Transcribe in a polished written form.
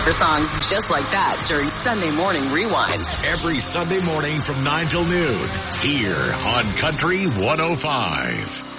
for songs just like that during Sunday Morning Rewind. Every Sunday morning from 9 till noon here on Country 105.